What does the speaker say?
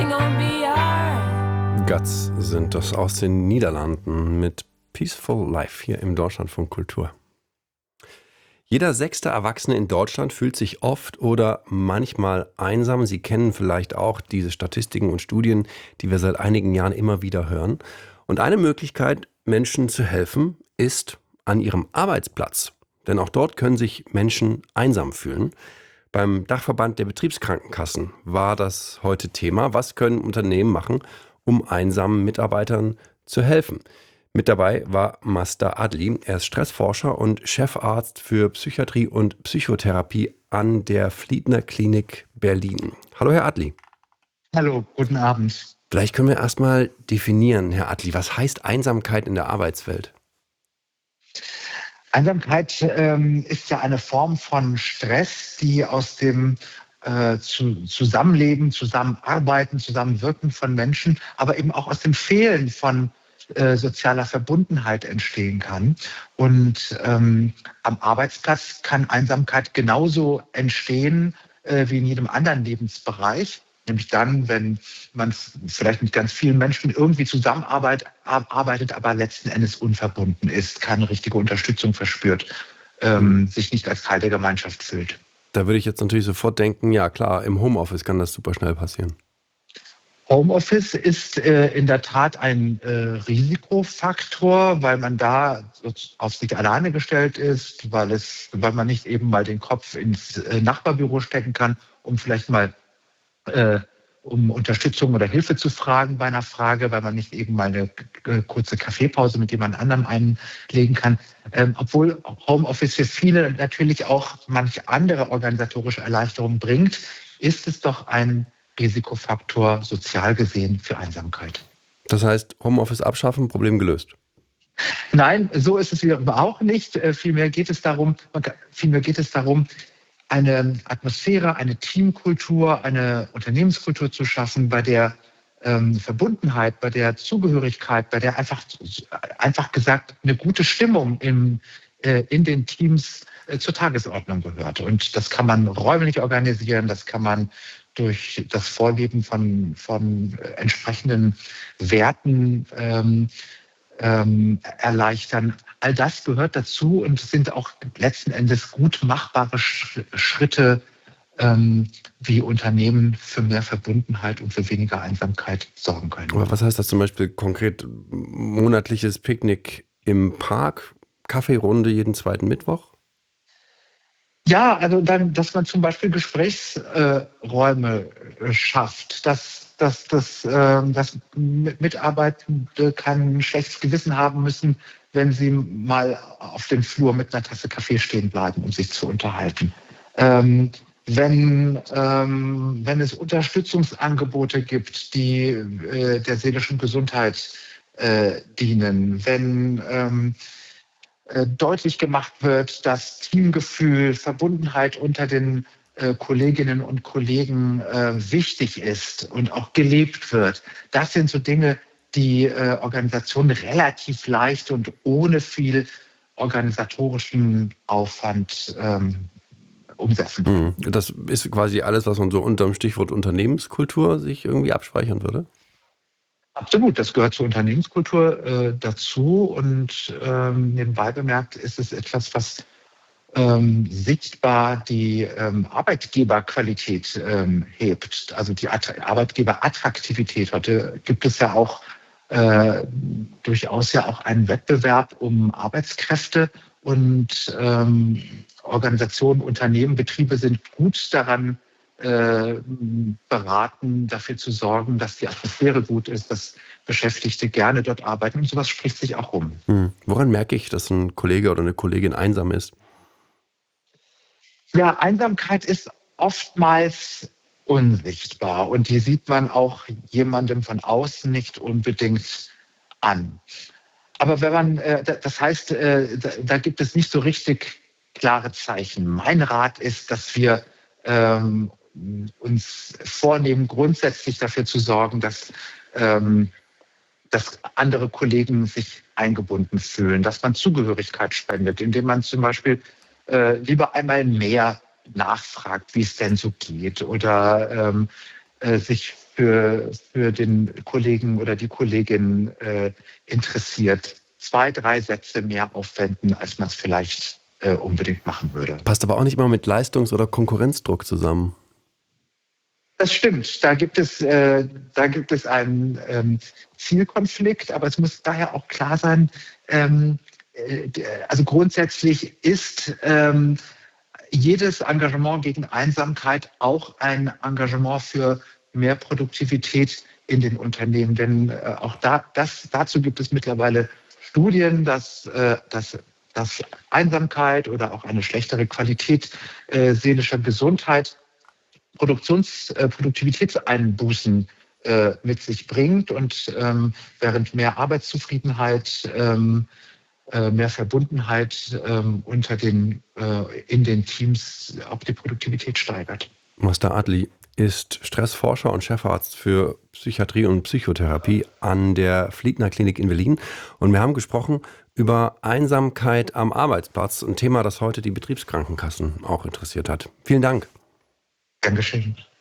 Guts sind das aus den Niederlanden mit Peaceful Life hier im Deutschlandfunk Kultur. Jeder 6. Erwachsene in Deutschland fühlt sich oft oder manchmal einsam. Sie kennen vielleicht auch diese Statistiken und Studien, die wir seit einigen Jahren immer wieder hören. Und eine Möglichkeit, Menschen zu helfen, ist an ihrem Arbeitsplatz. Denn auch dort können sich Menschen einsam fühlen. Beim Dachverband der Betriebskrankenkassen war das heute Thema. Was können Unternehmen machen, um einsamen Mitarbeitern zu helfen? Mit dabei war Mazda Adli. Er ist Stressforscher und Chefarzt für Psychiatrie und Psychotherapie an der Fliedner Klinik Berlin. Hallo, Herr Adli. Hallo, guten Abend. Vielleicht können wir erstmal definieren, Herr Adli, was heißt Einsamkeit in der Arbeitswelt? Einsamkeit ist ja eine Form von Stress, die aus dem Zusammenleben, Zusammenarbeiten, Zusammenwirken von Menschen, aber eben auch aus dem Fehlen von sozialer Verbundenheit entstehen kann. Und am Arbeitsplatz kann Einsamkeit genauso entstehen wie in jedem anderen Lebensbereich. Nämlich dann, wenn man vielleicht mit ganz vielen Menschen irgendwie zusammenarbeitet, aber letzten Endes unverbunden ist, keine richtige Unterstützung verspürt, sich nicht als Teil der Gemeinschaft fühlt. Da würde ich jetzt natürlich sofort denken, ja klar, im Homeoffice kann das super schnell passieren. Homeoffice ist in der Tat ein Risikofaktor, weil man da auf sich alleine gestellt ist, weil man nicht eben mal den Kopf ins Nachbarbüro stecken kann, um vielleicht mal um Unterstützung oder Hilfe zu fragen bei einer Frage, weil man nicht eben mal eine kurze Kaffeepause mit jemand anderem einlegen kann. Obwohl Homeoffice für viele natürlich auch manche andere organisatorische Erleichterungen bringt, ist es doch ein Risikofaktor sozial gesehen für Einsamkeit. Das heißt, Homeoffice abschaffen, Problem gelöst? Nein, so ist es wiederum auch nicht. Vielmehr geht es darum, eine Atmosphäre, eine Teamkultur, eine Unternehmenskultur zu schaffen, bei der Verbundenheit, bei der Zugehörigkeit, bei der einfach gesagt eine gute Stimmung in den Teams zur Tagesordnung gehört. Und das kann man räumlich organisieren, das kann man durch das Vorleben von entsprechenden Werten erleichtern. All das gehört dazu und sind auch letzten Endes gut machbare Schritte, wie Unternehmen für mehr Verbundenheit und für weniger Einsamkeit sorgen können. Aber was heißt das zum Beispiel konkret? Monatliches Picknick im Park, Kaffeerunde jeden zweiten Mittwoch? Ja, also dann, dass man zum Beispiel Gesprächsräume schafft, dass Mitarbeitende kein schlechtes Gewissen haben müssen, wenn sie mal auf dem Flur mit einer Tasse Kaffee stehen bleiben, um sich zu unterhalten. Wenn es Unterstützungsangebote gibt, die der seelischen Gesundheit dienen, wenn deutlich gemacht wird, dass Teamgefühl, Verbundenheit unter den Kolleginnen und Kollegen wichtig ist und auch gelebt wird. Das sind so Dinge, die Organisationen relativ leicht und ohne viel organisatorischen Aufwand umsetzen. Das ist quasi alles, was man so unter dem Stichwort Unternehmenskultur sich irgendwie abspeichern würde? Absolut, das gehört zur Unternehmenskultur dazu und nebenbei bemerkt ist es etwas, was sichtbar die Arbeitgeberqualität hebt, also die Arbeitgeberattraktivität. Heute gibt es ja auch durchaus ja auch einen Wettbewerb um Arbeitskräfte und Organisationen, Unternehmen, Betriebe sind gut daran beraten, dafür zu sorgen, dass die Atmosphäre gut ist, dass Beschäftigte gerne dort arbeiten und sowas spricht sich auch rum. Woran merke ich, dass ein Kollege oder eine Kollegin einsam ist? Ja, Einsamkeit ist oftmals unsichtbar und die sieht man auch jemandem von außen nicht unbedingt an. Aber wenn man, das heißt, da gibt es nicht so richtig klare Zeichen. Mein Rat ist, dass wir uns vornehmen, grundsätzlich dafür zu sorgen, dass andere Kollegen sich eingebunden fühlen, dass man Zugehörigkeit spendet, indem man zum Beispiel lieber einmal mehr nachfragt, wie es denn so geht oder sich für den Kollegen oder die Kollegin interessiert. 2, 3 Sätze mehr aufwenden, als man es vielleicht unbedingt machen würde. Passt aber auch nicht immer mit Leistungs- oder Konkurrenzdruck zusammen. Das stimmt. Da gibt es einen Zielkonflikt, aber es muss daher auch klar sein, also grundsätzlich ist jedes Engagement gegen Einsamkeit auch ein Engagement für mehr Produktivität in den Unternehmen. Denn auch dazu gibt es mittlerweile Studien, dass Einsamkeit oder auch eine schlechtere Qualität seelischer Gesundheit Produktivitätseinbußen mit sich bringt. Und während mehr Arbeitszufriedenheit, mehr Verbundenheit in den Teams auch die Produktivität steigert. Master Adli ist Stressforscher und Chefarzt für Psychiatrie und Psychotherapie an der Fliegner Klinik in Berlin. Und wir haben gesprochen über Einsamkeit am Arbeitsplatz, ein Thema, das heute die Betriebskrankenkassen auch interessiert hat. Vielen Dank. Dankeschön.